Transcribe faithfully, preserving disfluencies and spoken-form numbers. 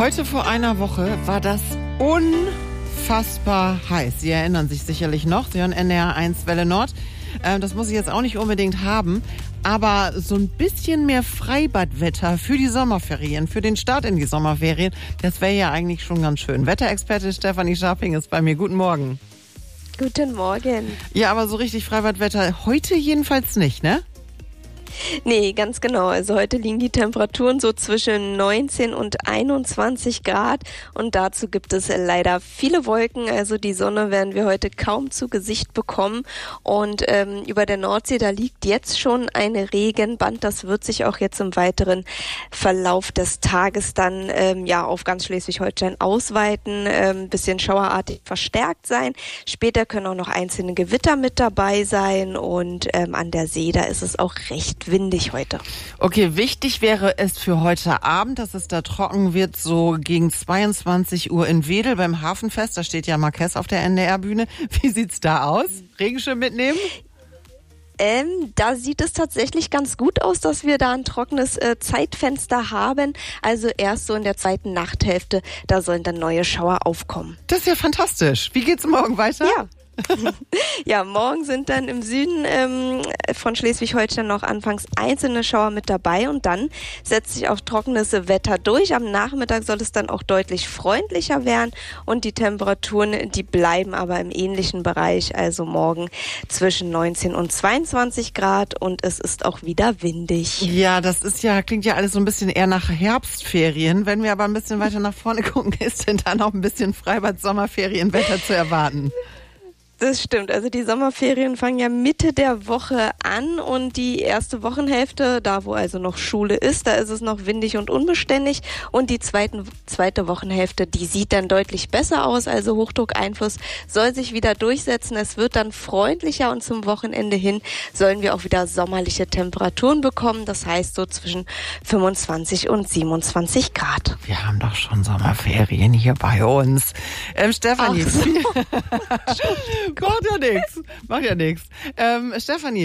Heute vor einer Woche war das unfassbar heiß. Sie erinnern sich sicherlich noch. Sie hören N D R eins Welle Nord. Äh, das muss ich jetzt auch nicht unbedingt haben. Aber so ein bisschen mehr Freibadwetter für die Sommerferien, für den Start in die Sommerferien, das wäre ja eigentlich schon ganz schön. Wetterexperte Stefanie Scharping ist bei mir. Guten Morgen. Guten Morgen. Ja, aber so richtig Freibadwetter heute jedenfalls nicht, ne? Nee, ganz genau. Also heute liegen die Temperaturen so zwischen neunzehn und einundzwanzig Grad und dazu gibt es leider viele Wolken. Also die Sonne werden wir heute kaum zu Gesicht bekommen und ähm, über der Nordsee, da liegt jetzt schon ein Regenband. Das wird sich auch jetzt im weiteren Verlauf des Tages dann ähm, ja auf ganz Schleswig-Holstein ausweiten, ähm, bisschen schauerartig verstärkt sein. Später können auch noch einzelne Gewitter mit dabei sein und ähm, an der See, da ist es auch recht windig heute. Okay, wichtig wäre es für heute Abend, dass es da trocken wird, so gegen zweiundzwanzig Uhr in Wedel beim Hafenfest. Da steht ja Marquez auf der N D R-Bühne. Wie sieht's da aus? Regenschirm mitnehmen? Ähm, da sieht es tatsächlich ganz gut aus, dass wir da ein trockenes äh, Zeitfenster haben. Also erst so in der zweiten Nachthälfte, da sollen dann neue Schauer aufkommen. Das ist ja fantastisch. Wie geht's morgen weiter? Ja. Ja, morgen sind dann im Süden ähm, von Schleswig-Holstein noch anfangs einzelne Schauer mit dabei und dann setzt sich auch trockenes Wetter durch. Am Nachmittag soll es dann auch deutlich freundlicher werden und die Temperaturen, die bleiben aber im ähnlichen Bereich, also morgen zwischen neunzehn und zweiundzwanzig Grad und es ist auch wieder windig. Ja, das ist ja, klingt ja alles so ein bisschen eher nach Herbstferien. Wenn wir aber ein bisschen weiter nach vorne gucken, ist denn da noch ein bisschen Freibad-Sommerferienwetter zu erwarten? Das stimmt. Also die Sommerferien fangen ja Mitte der Woche an und die erste Wochenhälfte, da wo also noch Schule ist, da ist es noch windig und unbeständig und die zweiten, zweite Wochenhälfte, die sieht dann deutlich besser aus. Also Hochdruckeinfluss soll sich wieder durchsetzen. Es wird dann freundlicher und zum Wochenende hin sollen wir auch wieder sommerliche Temperaturen bekommen. Das heißt so zwischen fünfundzwanzig und siebenundzwanzig Grad. Wir haben doch schon Sommerferien hier bei uns. Ähm, Stefanie. Ach so. Macht ja nichts. Macht ja nichts. Ähm, Stefanie.